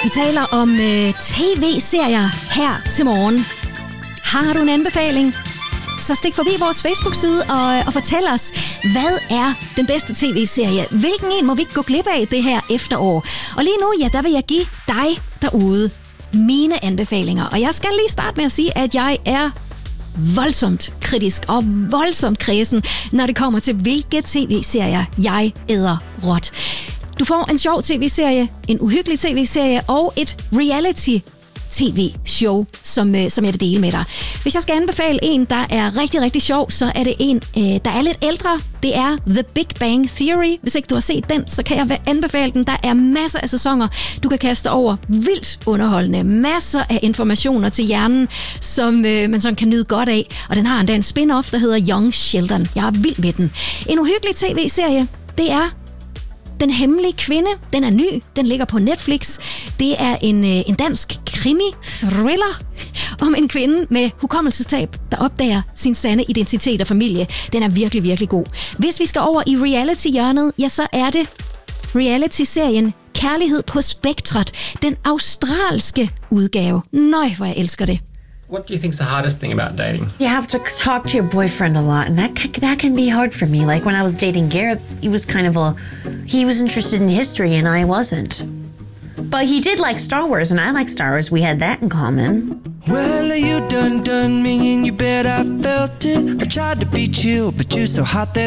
Vi taler om tv-serier her til morgen. Har du en anbefaling? Så stik forbi vores Facebook-side og fortæl os, hvad er den bedste tv-serie? Hvilken en må vi ikke gå glip af det her efterår? Og lige nu, ja, der vil jeg give dig derude mine anbefalinger. Og jeg skal lige starte med at sige, at jeg er voldsomt kritisk og voldsomt kredsen, når det kommer til, hvilke tv-serier jeg æder råt. Du får en sjov tv-serie, en uhyggelig tv-serie og et reality-tv-show, som jeg vil dele med dig. Hvis jeg skal anbefale en, der er rigtig, rigtig sjov, så er det en, der er lidt ældre. Det er The Big Bang Theory. Hvis ikke du har set den, så kan jeg anbefale den. Der er masser af sæsoner, du kan kaste over. Vildt underholdende. Masser af informationer til hjernen, som man sådan kan nyde godt af. Og den har endda en spin-off, der hedder Young Sheldon. Jeg er vild med den. En uhyggelig tv-serie, det er Den Hemmelige Kvinde. Den er ny. Den ligger på Netflix. Det er en dansk krimi-thriller om en kvinde med hukommelsestab, der opdager sin sande identitet og familie. Den er virkelig, virkelig god. Hvis vi skal over i reality-hjørnet, ja, så er det reality-serien Kærlighed på Spektret. Den australske udgave. Nøj, hvor jeg elsker det. What do you think is the hardest thing about dating? You have to talk to your boyfriend a lot, and that can be hard for me. Like when I was dating Garrett, he was interested in history and I wasn't. But he did like Star Wars and I like Star Wars. We had that in common. Well, you done me and you bet I felt it. I tried to be chill, but you're so hot that